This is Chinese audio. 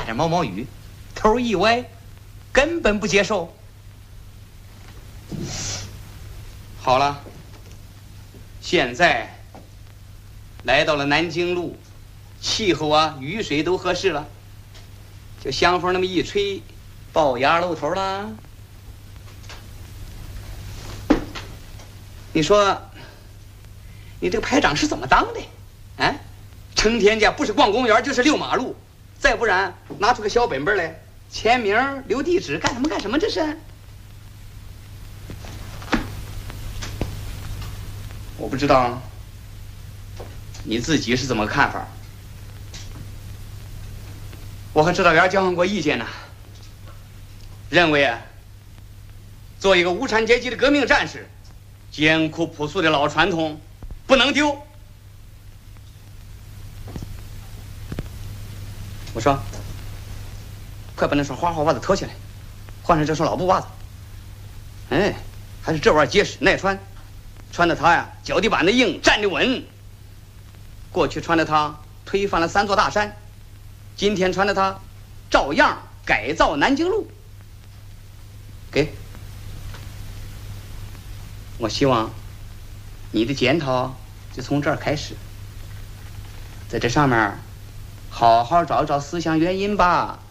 点毛毛雨，头一歪，根本不接受。好了，现在来到了南京路，气候啊，雨水都合适了，就香风那么一吹，龅牙露头了。你说，你这个排长是怎么当的？啊，成天家不是逛公园就是溜马路，再不然拿出个小本本来签名留地址，干什么这是？我不知道你自己是怎么看法。我和指导员交换过意见呢，认为啊，做一个无产阶级的革命战士，艰苦朴素的老传统不能丢。我说，快把那双花花袜子脱下来，换上这双老布袜子。哎，还是这玩意儿结实耐穿，穿的它呀脚底板的硬，站得稳。过去穿的它推翻了3座大山，今天穿的它照样改造南京路。给，我希望你的检讨就从这儿开始，在这上面好好找找思想原因吧。